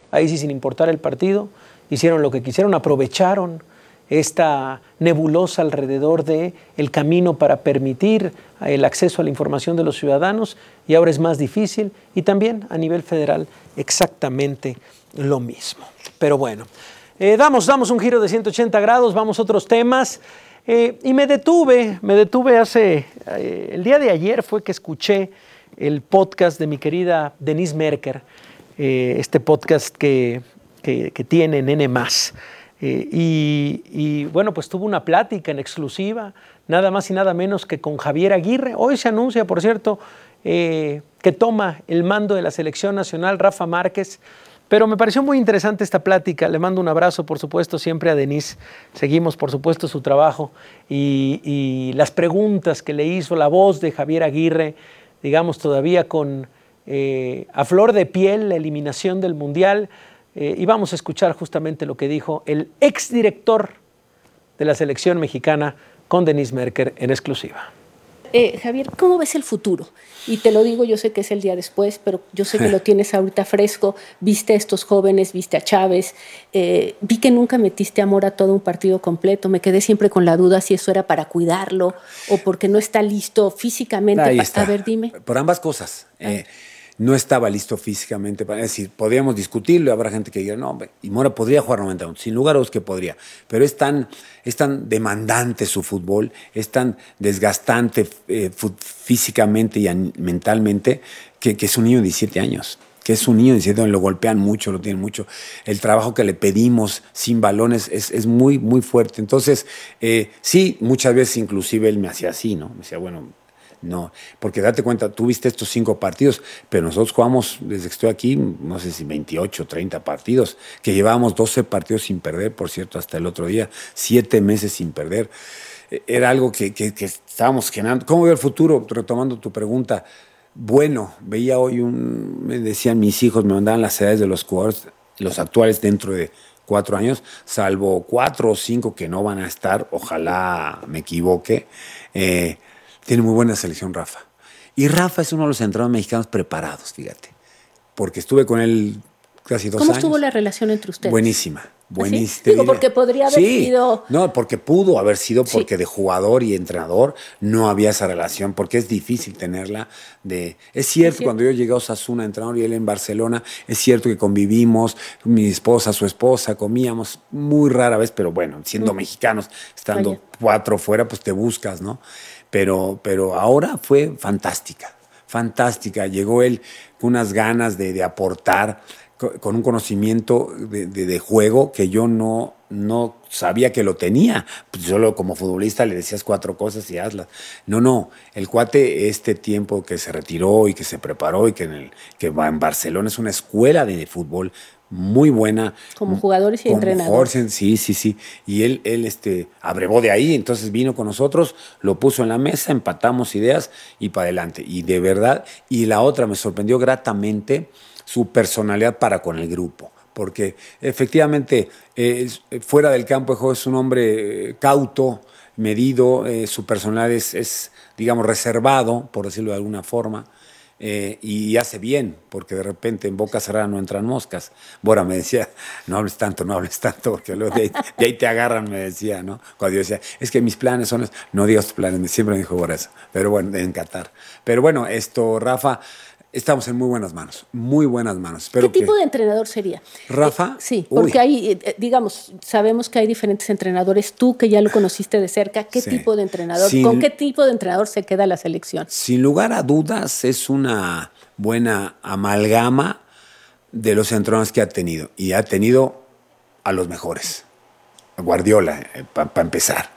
ahí sí sin importar el partido, hicieron lo que quisieron, aprovecharon esta nebulosa alrededor de el camino para permitir el acceso a la información de los ciudadanos, y ahora es más difícil, y también a nivel federal exactamente lo mismo. Pero bueno, damos un giro de 180 grados, vamos a otros temas, y me detuve el día de ayer fue que escuché el podcast de mi querida Denise Merker, este podcast que tiene Nene Más. Y bueno, pues tuvo una plática en exclusiva, nada más y nada menos que con Javier Aguirre. Hoy se anuncia, por cierto, que toma el mando de la selección nacional Rafa Márquez, pero me pareció muy interesante esta plática. Le mando un abrazo, por supuesto, siempre a Denise. Seguimos, por supuesto, su trabajo y las preguntas que le hizo, la voz de Javier Aguirre, digamos, todavía con a flor de piel la eliminación del Mundial. Y vamos a escuchar justamente lo que dijo el exdirector de la selección mexicana con Denise Merker en exclusiva. Javier, ¿cómo ves el futuro? Y te lo digo, yo sé que es el día después, pero yo sé que lo tienes ahorita fresco. Viste a estos jóvenes, viste a Chávez. Vi que nunca metiste amor a todo un partido completo. Me quedé siempre con la duda si eso era para cuidarlo o porque no está listo físicamente. Ahí está. A ver, dime. Por ambas cosas. No estaba listo físicamente. Es decir, podríamos discutirlo y habrá gente que diga, no, hombre, y Mora podría jugar 90 minutos. Sin lugar a dudas que podría. Pero es tan demandante su fútbol, es tan desgastante físicamente y mentalmente que es un niño de 17 años. Que es un niño de 17 años, lo golpean mucho, lo tienen mucho. El trabajo que le pedimos sin balones es muy, muy fuerte. Entonces, sí, muchas veces inclusive él me hacía así, ¿no? Me decía, bueno... No, porque date cuenta, tú viste estos 5 partidos, pero nosotros jugamos desde que estoy aquí, no sé si 28 o 30 partidos, que llevábamos 12 partidos sin perder, por cierto, hasta el otro día, 7 meses sin perder. Era algo que estábamos generando. ¿Cómo veo el futuro? Retomando tu pregunta, bueno, veía hoy me decían mis hijos, me mandaban las edades de los jugadores, los actuales dentro de 4 años, salvo 4 o 5 que no van a estar, ojalá me equivoque. Tiene muy buena selección Rafa. Y Rafa es uno de los entrenadores mexicanos preparados, fíjate. Porque estuve con él casi 2 años. ¿Cómo estuvo la relación entre ustedes? Buenísima. Buenísima. ¿Sí? Digo, porque podría haber sido... No, porque pudo haber sido, porque de jugador y entrenador no había esa relación, porque es difícil tenerla. Es cierto, cuando yo llegué a Osasuna, entrenador, y él en Barcelona, es cierto que convivimos, mi esposa, su esposa, comíamos muy rara vez, pero bueno, siendo mexicanos, estando 4 fuera, pues te buscas, ¿no? Pero ahora fue fantástica, fantástica. Llegó él con unas ganas de aportar, con un conocimiento de juego que yo no sabía que lo tenía. Pues solo como futbolista le decías 4 cosas y hazlas. No, el cuate este tiempo que se retiró y que se preparó y que va en Barcelona, es una escuela de fútbol muy buena. Como jugadores y entrenadores. Sí. Y él abrevó de ahí, entonces vino con nosotros, lo puso en la mesa, empatamos ideas y para adelante. Y de verdad, y la otra me sorprendió gratamente su personalidad para con el grupo. Porque efectivamente, fuera del campo de juego es un hombre cauto, medido, su personalidad es, digamos, reservado, por decirlo de alguna forma. Y hace bien, porque de repente en boca cerrada no entran moscas. Bora me decía, no hables tanto, porque luego de ahí te agarran, me decía, ¿no? Cuando yo decía, es que mis planes son... No digas tus planes, siempre me dijo Bora eso, pero bueno, en Qatar. Pero bueno, Rafa, estamos en muy buenas manos, muy buenas manos. Espero ¿Qué tipo de entrenador sería? ¿Rafa? Sí, porque hay, digamos, sabemos que hay diferentes entrenadores. Tú, que ya lo conociste de cerca, ¿qué tipo de entrenador? ¿Con qué tipo de entrenador se queda la selección? Sin lugar a dudas, es una buena amalgama de los entrenadores que ha tenido. Y ha tenido a los mejores. Guardiola, para empezar.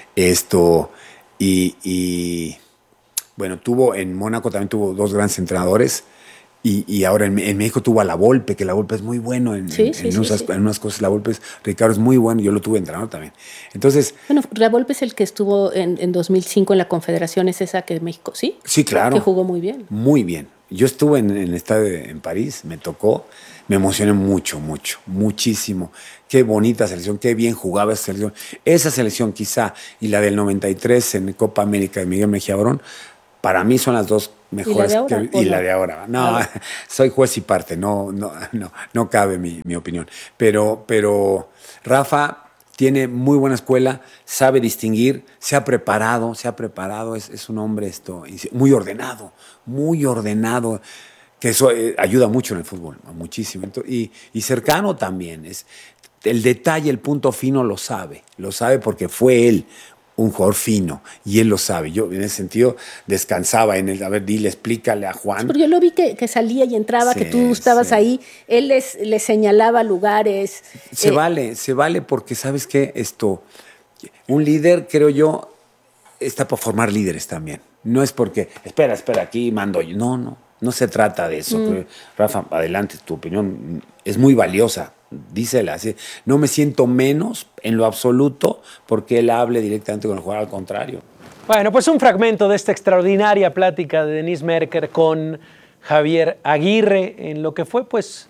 Bueno, en Mónaco también tuvo 2 grandes entrenadores y ahora en México tuvo a La Volpe, que La Volpe es muy bueno en unas cosas. La Volpe Ricardo es muy bueno, yo lo tuve entrenador también. Entonces, bueno, La Volpe es el que estuvo en 2005 en la Confederación, es esa que México, ¿sí? Sí, claro. Que jugó muy bien. Muy bien. Yo estuve en el estadio en París, me tocó, me emocioné muchísimo. Qué bonita selección, qué bien jugaba esa selección. Esa selección quizá y la del 93 en Copa América de Miguel Mejía Barón, para mí son las 2 mejores de ahora, y la de ahora. No, soy juez y parte, no cabe mi opinión. Pero Rafa tiene muy buena escuela, sabe distinguir, se ha preparado, es un hombre muy ordenado, que eso ayuda mucho en el fútbol, muchísimo. Y cercano también, el detalle, el punto fino lo sabe porque fue él un jugador fino, y él lo sabe. Yo en ese sentido descansaba en él. A ver, dile, explícale a Juan. Pero yo lo vi que salía y entraba, que tú estabas ahí, él les señalaba lugares. Se vale porque, ¿sabes qué? Un líder, creo yo, está para formar líderes también. No es porque, espera, aquí mando yo. No se trata de eso. Rafa, adelante, tu opinión es muy valiosa. Dísela así. No me siento menos en lo absoluto porque él hable directamente con el jugador, al contrario. Bueno, pues un fragmento de esta extraordinaria plática de Denise Merker con Javier Aguirre en lo que fue pues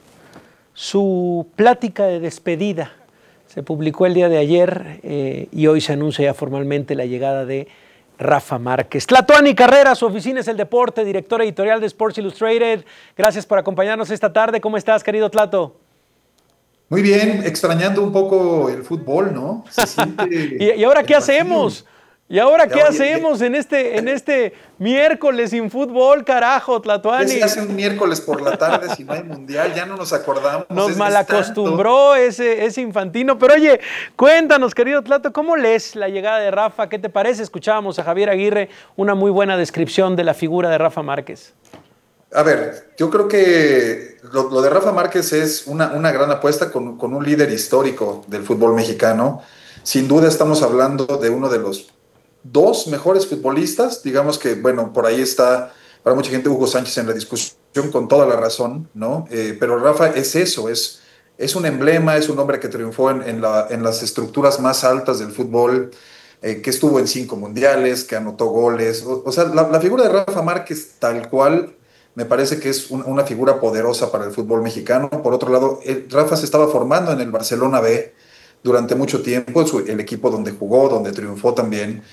su plática de despedida. Se publicó el día de ayer y hoy se anuncia ya formalmente la llegada de Rafa Márquez. Tlatuani Carrera, su oficina es El Deporte, director editorial de Sports Illustrated. Gracias por acompañarnos esta tarde. ¿Cómo estás, querido Tlato? Muy bien, extrañando un poco el fútbol, ¿no? Se siente ¿Y ahora qué hacemos? ¿Y ahora qué hacemos ya, en este miércoles sin fútbol, carajo, Tlatuani? se hace un miércoles por la tarde si no hay mundial, ya no nos acordamos. Nos malacostumbró ese infantino. Pero oye, cuéntanos, querido Tlato, ¿cómo lees la llegada de Rafa? ¿Qué te parece? Escuchábamos a Javier Aguirre, una muy buena descripción de la figura de Rafa Márquez. A ver, yo creo que lo de Rafa Márquez es una gran apuesta con un líder histórico del fútbol mexicano. Sin duda estamos hablando de uno de los dos mejores futbolistas. Digamos que, bueno, por ahí está para mucha gente Hugo Sánchez en la discusión con toda la razón, ¿no? Pero Rafa es eso, es un emblema, es un hombre que triunfó en las estructuras más altas del fútbol, que estuvo en 5 mundiales, que anotó goles. O sea, la figura de Rafa Márquez tal cual me parece que es una figura poderosa para el fútbol mexicano. Por otro lado, Rafa se estaba formando en el Barcelona B durante mucho tiempo, el equipo donde jugó, donde triunfó también.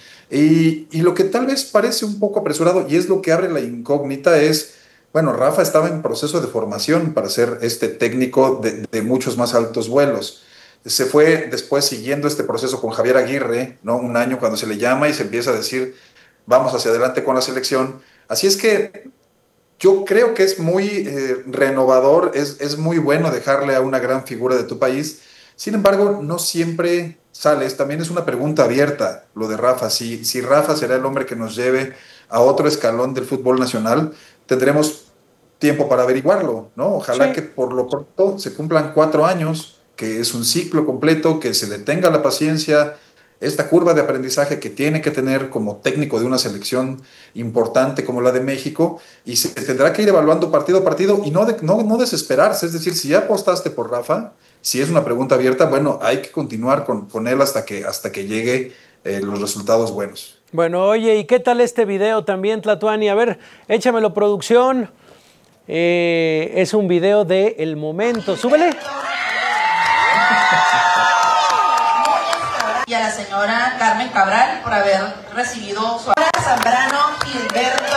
Y lo que tal vez parece un poco apresurado, y es lo que abre la incógnita, es, bueno, Rafa estaba en proceso de formación para ser este técnico de muchos más altos vuelos. Se fue después siguiendo este proceso con Javier Aguirre, ¿no? Un año cuando se le llama y se empieza a decir, vamos hacia adelante con la selección. Así es que yo creo que es muy renovador, es muy bueno dejarle a una gran figura de tu país. Sin embargo, no siempre sales. También es una pregunta abierta lo de Rafa. Si Rafa será el hombre que nos lleve a otro escalón del fútbol nacional, tendremos tiempo para averiguarlo, ¿no? Ojalá Sí. que por lo pronto se cumplan 4 años, que es un ciclo completo, que se le tenga la paciencia, esta curva de aprendizaje que tiene que tener como técnico de una selección importante como la de México, y se tendrá que ir evaluando partido a partido y no desesperarse. Es decir, si ya apostaste por Rafa, si es una pregunta abierta, bueno, hay que continuar con él hasta que llegue los resultados buenos. Bueno, oye, ¿y qué tal este video también, Tlatuani? A ver, échamelo, producción. Es un video de El Momento. ¡Súbele! Y a la señora Carmen Cabral por haber recibido su Zambrano Gilberto.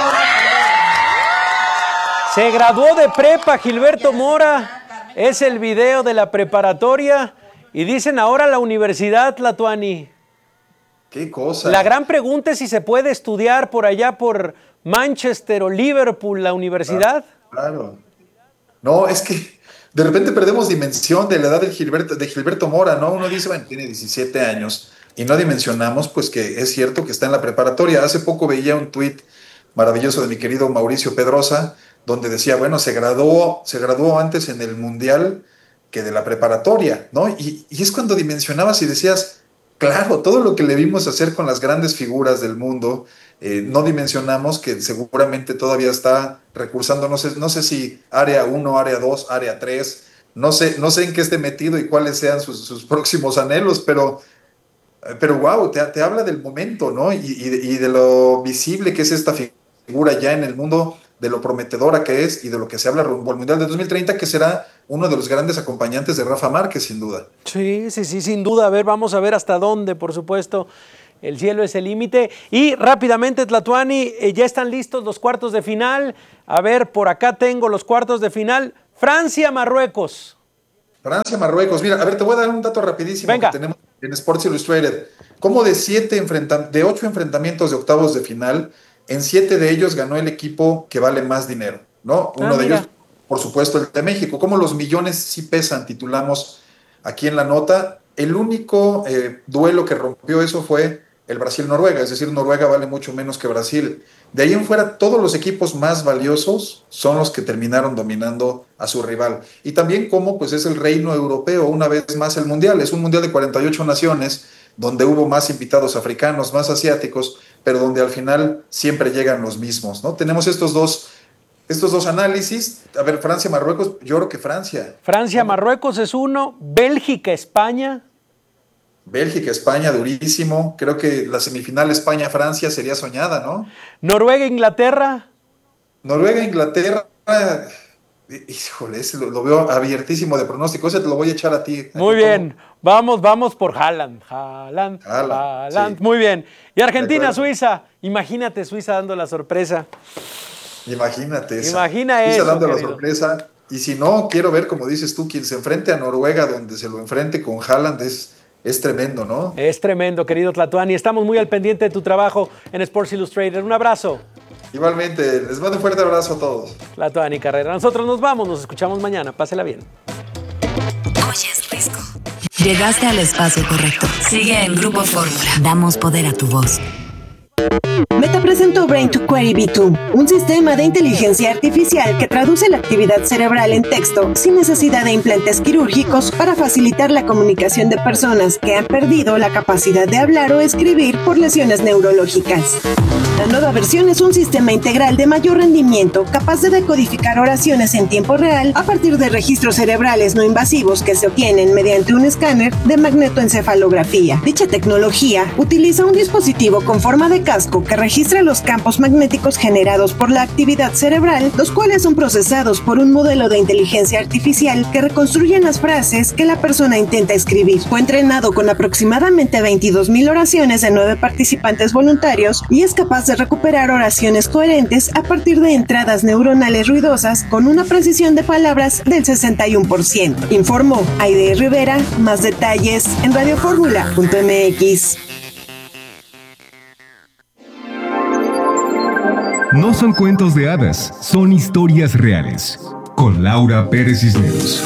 Se graduó de prepa Gilberto Mora. Es el video de la preparatoria. Y dicen ahora la universidad, Tlatuani. ¡Qué cosa! La gran pregunta es si se puede estudiar por allá por Manchester o Liverpool, la universidad. Claro. No, es que de repente perdemos dimensión de la edad de Gilberto Mora, ¿no? Uno dice, bueno, tiene 17 años y no dimensionamos, pues, que es cierto que está en la preparatoria. Hace poco veía un tuit maravilloso de mi querido Mauricio Pedrosa, donde decía, bueno, se graduó antes en el Mundial que de la preparatoria, ¿no? Y es cuando dimensionabas y decías, claro, todo lo que le vimos hacer con las grandes figuras del mundo, no dimensionamos que seguramente todavía está recursando, no sé si área 1, área 2, área 3, no sé en qué esté metido y cuáles sean sus próximos anhelos, pero wow, te habla del momento, ¿no? Y de lo visible que es esta figura ya en el mundo, de lo prometedora que es y de lo que se habla rumbo al Mundial de 2030, que será uno de los grandes acompañantes de Rafa Márquez, sin duda. Sí, sin duda. A ver, vamos a ver hasta dónde, por supuesto, El cielo es el límite. Y rápidamente, Tlatuani, ya están listos los cuartos de final. A ver, por acá tengo los cuartos de final. Francia-Marruecos. Francia-Marruecos. Mira, a ver, te voy a dar un dato rapidísimo. Venga. Que tenemos en Sports Illustrated. Como de 8 enfrentamientos de octavos de final, en 7 de ellos ganó el equipo que vale más dinero, ¿no? Uno de ellos, por supuesto, el de México. Como los millones sí pesan, titulamos aquí en la nota. El único duelo que rompió eso fue el Brasil-Noruega, es decir, Noruega vale mucho menos que Brasil. De ahí en fuera, todos los equipos más valiosos son los que terminaron dominando a su rival. Y también como pues es el reino europeo, una vez más el Mundial. Es un Mundial de 48 naciones, donde hubo más invitados africanos, más asiáticos, pero donde al final siempre llegan los mismos, ¿no? Tenemos estos dos análisis. A ver, Francia-Marruecos, yo creo que Francia. Francia-Marruecos es uno, Bélgica-España. Bélgica-España, durísimo. Creo que la semifinal España-Francia sería soñada, ¿no? Noruega-Inglaterra. Noruega-Inglaterra, híjole, ese lo veo abiertísimo de pronóstico. Ese te lo voy a echar a ti. Muy bien, vamos por Haaland. Sí. Muy bien. Y Argentina-Suiza. Imagínate Suiza dando la sorpresa. Imagínate esa. Imagina Suiza eso, dando querido. la sorpresa. Y si no, quiero ver, como dices tú, quien se enfrente a Noruega, donde se lo enfrente con Haaland, es tremendo, ¿no? Es tremendo, querido Tlatuani. Estamos muy al pendiente de tu trabajo en Sports Illustrated. Un abrazo. Igualmente, les mando un fuerte abrazo a todos. Tlatuani Carrera. Nosotros nos vamos, nos escuchamos mañana. Pásela bien. Oye, es Risco. Llegaste al espacio correcto. Sigue en Grupo Fórmula. Damos poder a tu voz. Meta presentó Brain to Query V2, un sistema de inteligencia artificial que traduce la actividad cerebral en texto sin necesidad de implantes quirúrgicos para facilitar la comunicación de personas que han perdido la capacidad de hablar o escribir por lesiones neurológicas. La nueva versión es un sistema integral de mayor rendimiento capaz de decodificar oraciones en tiempo real a partir de registros cerebrales no invasivos que se obtienen mediante un escáner de magnetoencefalografía. Dicha tecnología utiliza un dispositivo con forma de casco que registra los campos magnéticos generados por la actividad cerebral, los cuales son procesados por un modelo de inteligencia artificial que reconstruyen las frases que la persona intenta escribir. Fue entrenado con aproximadamente 22,000 oraciones de 9 participantes voluntarios y es capaz de recuperar oraciones coherentes a partir de entradas neuronales ruidosas con una precisión de palabras del 61%. Informó Aide Rivera. Más detalles en radioformula.mx. No son cuentos de hadas, son historias reales. Con Laura Pérez Cisneros.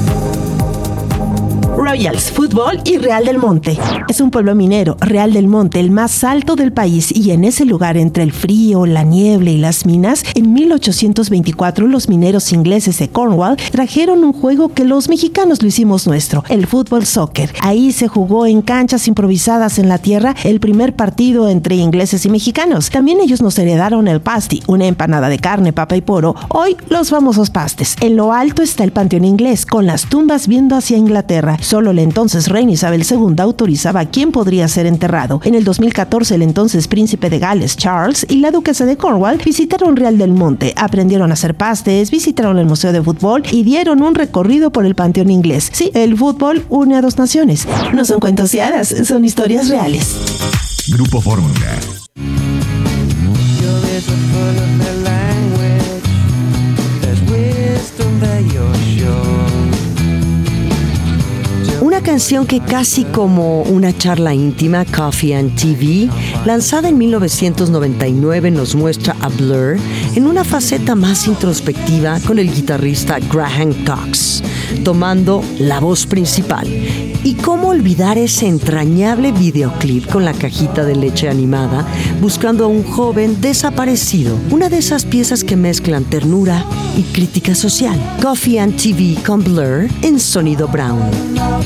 Royals, Fútbol y Real del Monte. Es un pueblo minero, Real del Monte, el más alto del país, y en ese lugar, entre el frío, la niebla y las minas, en 1824 los mineros ingleses de Cornwall trajeron un juego que los mexicanos lo hicimos nuestro, el fútbol soccer. Ahí se jugó en canchas improvisadas en la tierra el primer partido entre ingleses y mexicanos. También ellos nos heredaron el pasty, una empanada de carne, papa y poro, hoy los famosos pastes. En lo alto está el panteón inglés, con las tumbas viendo hacia Inglaterra. Solo la entonces reina Isabel II autorizaba quién podría ser enterrado. En el 2014, el entonces príncipe de Gales, Charles, y la duquesa de Cornwall visitaron Real del Monte, aprendieron a hacer pastes, visitaron el museo de fútbol y dieron un recorrido por el panteón inglés. Sí, el fútbol une a dos naciones. No son cuentos y hadas, son historias reales. Grupo Fórmula. Una canción que casi como una charla íntima, Coffee and TV, lanzada en 1999, nos muestra a Blur en una faceta más introspectiva con el guitarrista Graham Cox, tomando la voz principal. Y cómo olvidar ese entrañable videoclip con la cajita de leche animada, buscando a un joven desaparecido. Una de esas piezas que mezclan ternura y crítica social. Coffee and TV con Blur en Sonido Brown.